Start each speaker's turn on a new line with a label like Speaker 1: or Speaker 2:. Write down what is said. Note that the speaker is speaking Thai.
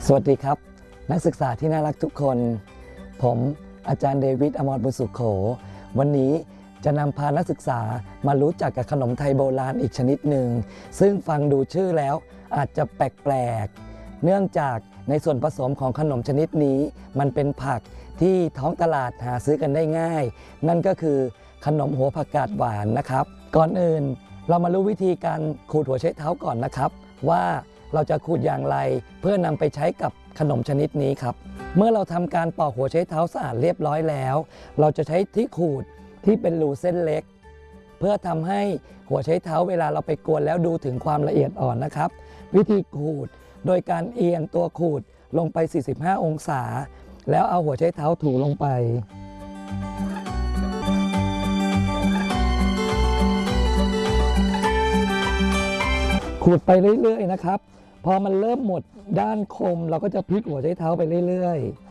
Speaker 1: สวัสดีครับนักศึกษาที่น่ารักทุกคนผมอาจารย์เดวิดอมรบุญสุขโขวันนี้จะนำพานักศึกษามารู้จักกับขนมไทยโบราณอีกชนิดหนึ่งซึ่งฟังดูชื่อแล้วอาจจะแปลกๆเนื่องจากในส่วนผสมของขนมชนิดนี้มันเป็นผักที่ท้องตลาดหาซื้อกันได้ง่ายนั่นก็คือขนมหัวผักกาดหวานนะครับก่อนอื่นเรามารู้วิธีการขูดหัวไชเท้าก่อนนะครับว่าเราจะขูดอย่างไรเพื่อนำไปใช้กับขนมชนิดนี้ครับเมื่อเราทำการปอกหัวไชเท้าสะอาดเรียบร้อยแล้วเราจะใช้ที่ขูดที่เป็นรูเส้นเล็กเพื่อทำให้หัวไชเท้าเวลาเราไปกวนแล้วดูถึงความละเอียดอ่อนนะครับวิธีขูดโดยการเอียงตัวขูดลงไป45องศาแล้วเอาหัวไชเท้าถูลงไปขูดไปเรื่อยๆนะครับพอมันเริ่มหมดด้านคมเราก็จะพลิกหัวไชเท้าไปเรื่อยๆ